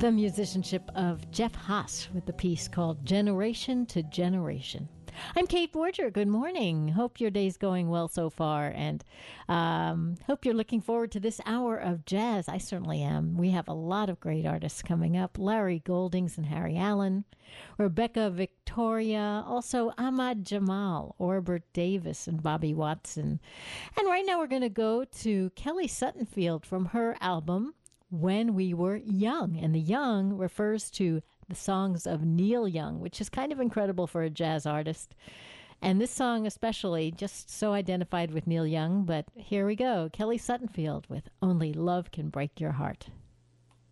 The musicianship of Jeff Haas with the piece called Generation to Generation. I'm Kate Borger. Good morning. Hope your day's going well so far, and hope you're looking forward to this hour of jazz. I certainly am. We have a lot of great artists coming up. Larry Goldings and Harry Allen, Rebecca Victoria, also Ahmad Jamal, Orbert Davis, and Bobby Watson. And right now we're going to go to Kelly Suttonfield from her album, When We Were Young. And the young refers to the songs of Neil Young, which is kind of incredible for a jazz artist. And this song especially, just so identified with Neil Young. But here we go. Kelly Suttonfield with Only Love Can Break Your Heart.